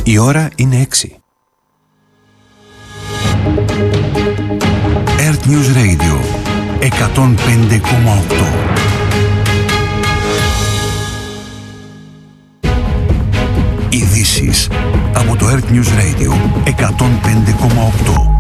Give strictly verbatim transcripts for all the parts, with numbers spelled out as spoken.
Η ώρα είναι έξι. Earth News Radio εκατόν πέντε κόμμα οκτώ. Ειδήσεις από το Earth News Radio εκατόν πέντε κόμμα οκτώ.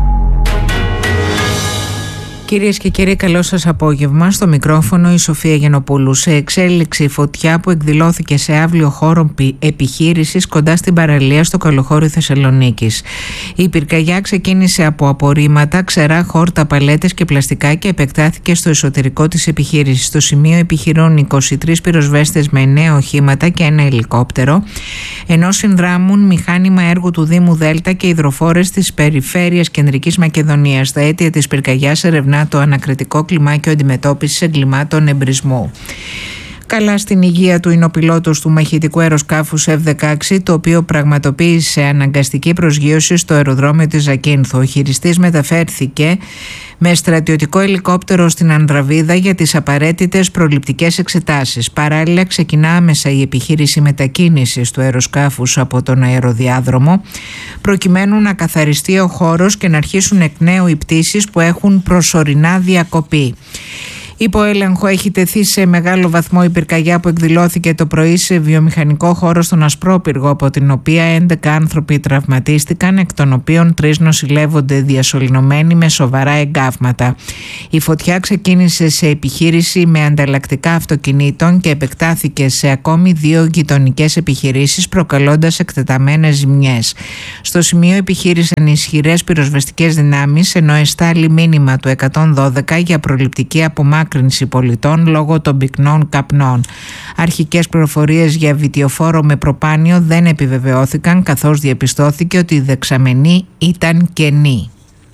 Κυρίες και κύριοι, καλό σας απόγευμα. Στο μικρόφωνο η Σοφία Γενοπούλου. Σε εξέλιξη φωτιά που εκδηλώθηκε σε αύλιο χώρο επιχείρησης κοντά στην παραλία στο Καλοχώριο Θεσσαλονίκης. Η πυρκαγιά ξεκίνησε από απορρίμματα, ξερά χόρτα, παλέτες και πλαστικά και επεκτάθηκε στο εσωτερικό της επιχείρησης. Στο σημείο επιχειρούν είκοσι τρεις πυροσβέστες με εννέα οχήματα και ένα ελικόπτερο, ενώ συνδράμουν μηχάνημα έργου του Δήμου Δέλτα και υδροφόρες της Περιφέρειας Κεντρικής Μακεδονίας. Τα αίτια της πυρκαγιάς ερευνά το ανακριτικό κλιμάκιο αντιμετώπισης εγκλημάτων εμπρισμού. Καλά στην υγεία του είναι ο πιλότος του μαχητικού αεροσκάφους εφ δεκαέξι, το οποίο πραγματοποίησε αναγκαστική προσγείωση στο αεροδρόμιο της Ζακίνθου. Ο χειριστής μεταφέρθηκε με στρατιωτικό ελικόπτερο στην Ανδραβίδα για τις απαραίτητες προληπτικές εξετάσεις. Παράλληλα, ξεκινά άμεσα η επιχείρηση μετακίνησης του αεροσκάφους από τον αεροδιάδρομο, προκειμένου να καθαριστεί ο χώρος και να αρχίσουν εκ νέου οι πτήσεις που έχουν προσωρινά διακοπεί. Υπό έλεγχο έχει τεθεί σε μεγάλο βαθμό η πυρκαγιά που εκδηλώθηκε το πρωί σε βιομηχανικό χώρο στον Ασπρόπυργο, από την οποία έντεκα άνθρωποι τραυματίστηκαν, εκ των οποίων τρεις νοσηλεύονται διασωληνωμένοι με σοβαρά εγκάβματα. Η φωτιά ξεκίνησε σε επιχείρηση με ανταλλακτικά αυτοκινήτων και επεκτάθηκε σε ακόμη δύο γειτονικές επιχειρήσεις, προκαλώντας εκτεταμένες ζημιές. Στο σημείο επιχείρησαν ισχυρές πυροσβεστικές δυνάμεις, ενώ εστάλει μήνυμα του εκατόν δώδεκα για προληπτική απομάκρυνση πολιτών λόγω των πυκνών καπνών. Αρχικές πληροφορίες για βιτιοφόρο με προπάνιο δεν επιβεβαιώθηκαν, καθώς διαπιστώθηκε ότι η δεξαμενή ήταν κενή.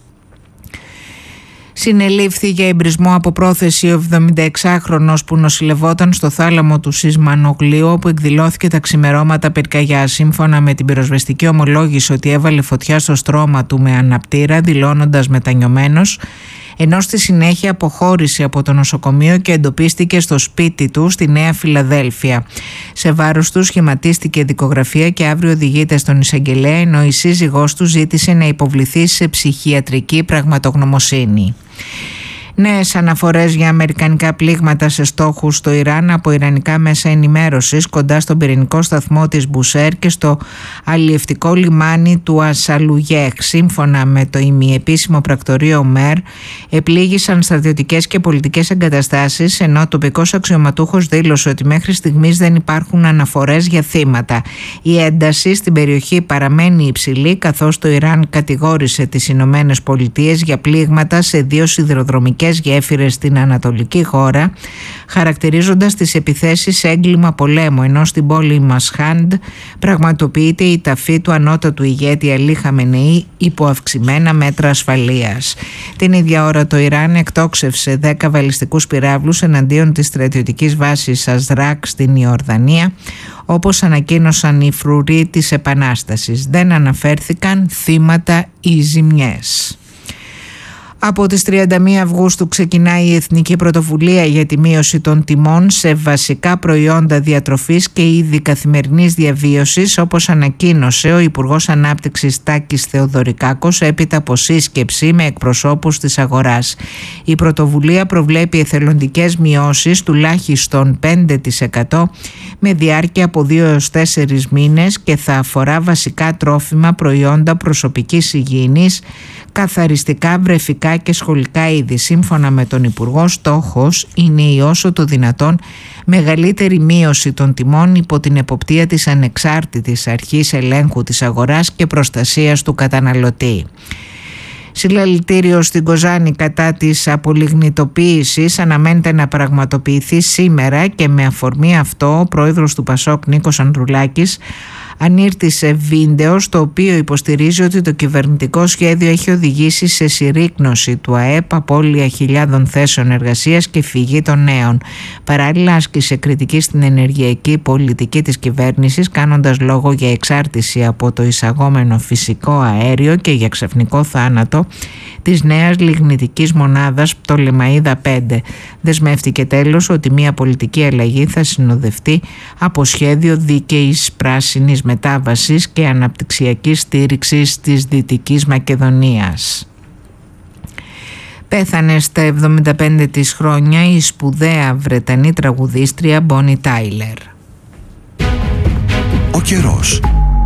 Συνελήφθη για εμπρισμό από πρόθεση ο εβδομηνταεξάχρονος που νοσηλευόταν στο θάλαμο του Σισμανογλίου, όπου εκδηλώθηκε τα ξημερώματα πυρκαγιά. Σύμφωνα με την πυροσβεστική ομολόγηση ότι έβαλε φωτιά στο στρώμα του με αναπτήρα, δηλώνοντας μετανιωμένος, ενώ στη συνέχεια αποχώρησε από το νοσοκομείο και εντοπίστηκε στο σπίτι του στη Νέα Φιλαδέλφια. Σε βάρος του σχηματίστηκε δικογραφία και αύριο οδηγείται στον εισαγγελέα, ενώ η σύζυγός του ζήτησε να υποβληθεί σε ψυχιατρική πραγματογνωμοσύνη. Νέες αναφορές για αμερικανικά πλήγματα σε στόχους στο Ιράν από ιρανικά μέσα ενημέρωσης κοντά στον πυρηνικό σταθμό της Μπουσέρ και στο αλλιευτικό λιμάνι του Ασαλουγέχ. Σύμφωνα με το ημιεπίσημο πρακτορείο ΜΕΡ, επλήγησαν στρατιωτικές και πολιτικές εγκαταστάσεις, ενώ ο τοπικός αξιωματούχος δήλωσε ότι μέχρι στιγμής δεν υπάρχουν αναφορές για θύματα. Η ένταση στην περιοχή παραμένει υψηλή, καθώς το Ιράν κατηγόρησε τις Ηνωμένες Πολιτείες για πλήγματα σε δύο σιδηροδρομικές γέφυρες στην ανατολική χώρα, χαρακτηρίζοντας τις επιθέσεις έγκλημα πολέμου, ενώ στην πόλη Μασχάντ πραγματοποιείται η ταφή του ανώτατου ηγέτη Αλή Χαμενεή υπό αυξημένα μέτρα ασφαλείας. Την ίδια ώρα το Ιράν εκτόξευσε δέκα βαλιστικούς πυράβλους εναντίον της στρατιωτικής βάσης Αζράκ στην Ιορδανία, όπως ανακοίνωσαν οι φρουροί της Επανάστασης. Δεν αναφέρθηκαν θύματα ή ζημιές. Από τις τριάντα μία Αυγούστου ξεκινάει η Εθνική Πρωτοβουλία για τη μείωση των τιμών σε βασικά προϊόντα διατροφής και είδη καθημερινής διαβίωσης, όπως ανακοίνωσε ο Υπουργός Ανάπτυξης Τάκης Θεοδωρικάκος έπειτα από σύσκεψη με εκπροσώπους της αγοράς. Η πρωτοβουλία προβλέπει εθελοντικές μειώσεις τουλάχιστον πέντε τοις εκατό με διάρκεια από δύο έως τέσσερις μήνες και θα αφορά βασικά τρόφιμα, προϊόντα προσωπικής υγιεινής, καθαριστικά, βρεφικά και σχολικά είδη. Σύμφωνα με τον Υπουργό, στόχος είναι η όσο το δυνατόν μεγαλύτερη μείωση των τιμών υπό την εποπτεία της ανεξάρτητης αρχής ελέγχου της αγοράς και προστασίας του καταναλωτή. Συλλαλητήριο στην Κοζάνη κατά της απολιγνητοποίησης αναμένεται να πραγματοποιηθεί σήμερα και με αφορμή αυτό ο πρόεδρος του Πασόκ Νίκος Ανδρουλάκης ανήρτησε βίντεο στο οποίο υποστηρίζει ότι το κυβερνητικό σχέδιο έχει οδηγήσει σε συρρίκνωση του ΑΕΠ, απώλεια χιλιάδων θέσεων εργασίας και φυγή των νέων. Παράλληλα άσκησε κριτική στην ενεργειακή πολιτική της κυβέρνησης, κάνοντας λόγο για εξάρτηση από το εισαγόμενο φυσικό αέριο και για ξαφνικό θάνατο της νέας λιγνητικής μονάδας Πτολεμαΐδα πέντε. Δεσμεύτηκε τέλος ότι μια πολιτική αλλαγή θα συνοδευτεί από σχέδιο δίκαιης πράσινης μετάβασης και αναπτυξιακής στήριξης της Δυτικής Μακεδονίας. Πέθανε στα εβδομήντα πέντε της χρόνια η σπουδαία Βρετανή τραγουδίστρια Μπόνι Τάιλερ. Ο καιρός.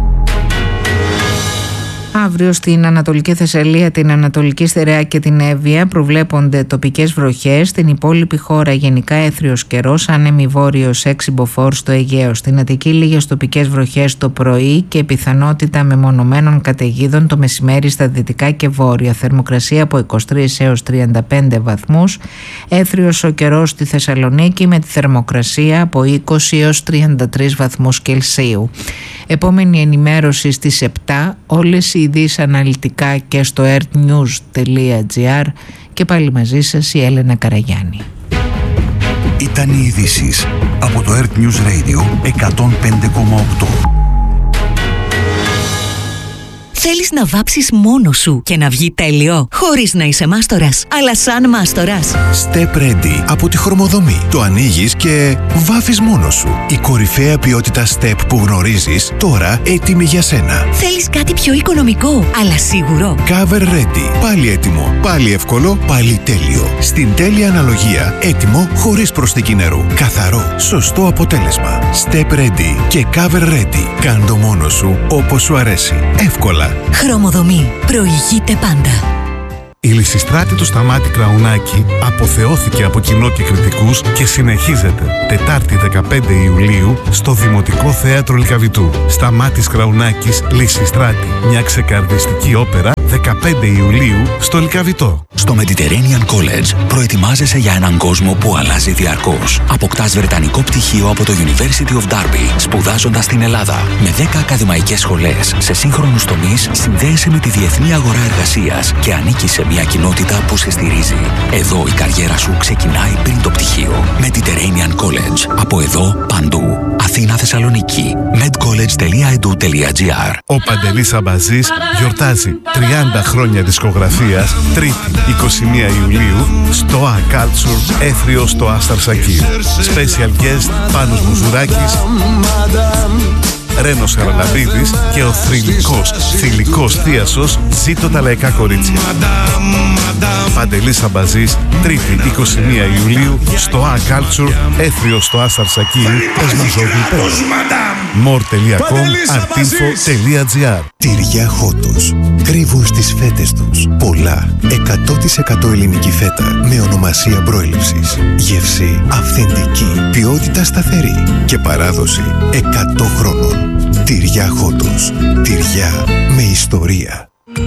Αύριο στην Ανατολική Θεσσαλία, την Ανατολική Στερεά και την Εύβοια προβλέπονται τοπικές βροχές. Στην υπόλοιπη χώρα γενικά έθριος καιρός, άνεμη βόρειος έξι μποφόρ στο Αιγαίο. Στην Αττική λίγες τοπικές βροχές το πρωί και πιθανότητα μεμονωμένων καταιγίδων το μεσημέρι στα δυτικά και βόρεια. Θερμοκρασία από είκοσι τρεις έως τριάντα πέντε βαθμούς. Έθριος ο καιρός στη Θεσσαλονίκη με τη θερμοκρασία από είκοσι έως τριάντα τρεις βαθμούς Κελσίου. Επόμενη ενημέρωση στις επτά, όλες οι ειδήσεις αναλυτικά και στο earthnews τελεία gr και πάλι μαζί σας η Έλενα Καραγιάννη. Ήταν οι ειδήσεις από το Earth News Radio εκατόν πέντε κόμμα οκτώ. Θέλεις να βάψεις μόνος σου και να βγει τέλειο, χωρίς να είσαι μάστορας, αλλά σαν μάστορας. Step Ready από τη Χρωμοδομή. Το ανοίγεις και βάφεις μόνος σου. Η κορυφαία ποιότητα Step που γνωρίζεις, τώρα έτοιμη για σένα. Θέλεις κάτι πιο οικονομικό, αλλά σίγουρο. Cover Ready. Πάλι έτοιμο, πάλι εύκολο, πάλι τέλειο. Στην τέλεια αναλογία, έτοιμο χωρίς προσθήκη νερού. Καθαρό, σωστό αποτέλεσμα. Step Ready και Cover Ready. Κάν' το μόνος σου όπως σου αρέσει. Εύκολα. Χρωμοδομή. Προηγείται πάντα. Η Λυσιστράτη του Σταμάτη Κραουνάκη αποθεώθηκε από κοινό και κριτικούς και συνεχίζεται Τετάρτη δεκαπέντε Ιουλίου στο Δημοτικό Θέατρο Λυκαβητού. Σταμάτης Κραουνάκης, Λυσιστράτη. Μια ξεκαρδιστική όπερα δεκαπέντε Ιουλίου στο Λυκαβητό. Στο Mediterranean College προετοιμάζεσαι για έναν κόσμο που αλλάζει διαρκώς. Αποκτάς βρετανικό πτυχίο από το University of Derby, σπουδάζοντας στην Ελλάδα. Με δέκα ακαδημαϊκές σχολές σε σύγχρονους τομείς, συνδέεσαι με τη διεθνή αγορά εργασίας και ανήκεις σε μια κοινότητα που σε στηρίζει. Εδώ η καριέρα σου ξεκινάει πριν το πτυχίο. Mediterranean College. Από εδώ παντού. Αθήνα, Θεσσαλονίκη. medcollege τελεία e d u τελεία g r. Ο Παντελής Αμπαζής γιορτάζει τριάντα χρόνια δισκογραφίας, Τρίτη είκοσι μία Ιουλίου στο A Culture, έθριο στο Άσταρ Σακίρ. Special guest Πάνος Μουζουράκης, Ρένος Χαραλαμπίδης και ο θρυλικός, θηλυκός θίασος Ζήτω τα λαϊκά κορίτσια. Παντελής Αμπαζής, Τρίτη είκοσι μία Ιουλίου στο A Culture, έθριο στο Άσταρ Σακίρ, Πεσμαζόγλου. more τελεία com, artinfo τελεία g r. Τυριά Χότος. Κρύβουν στις φέτες τους πολλά εκατό τοις εκατό ελληνική φέτα με ονομασία προέλευσης. Γεύση αυθεντική, ποιότητα σταθερή και παράδοση εκατό χρόνων. Τυριά Χότος. Τυριά με ιστορία.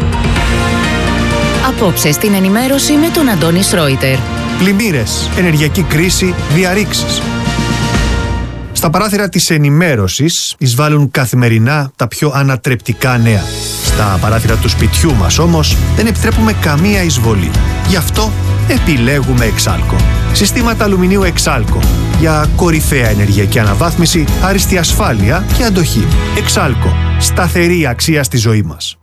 Απόψε στην ενημέρωση με τον Αντώνη Σρόιτερ. Πλημμύρες, ενεργειακή κρίση, διαρρήξεις. Στα παράθυρα της ενημέρωσης εισβάλλουν καθημερινά τα πιο ανατρεπτικά νέα. Στα παράθυρα του σπιτιού μας όμως δεν επιτρέπουμε καμία εισβολή. Γι' αυτό επιλέγουμε Εξάλκο. Συστήματα αλουμινίου Εξάλκο για κορυφαία ενεργειακή αναβάθμιση, άριστη ασφάλεια και αντοχή. Εξάλκο. Σταθερή αξία στη ζωή μας.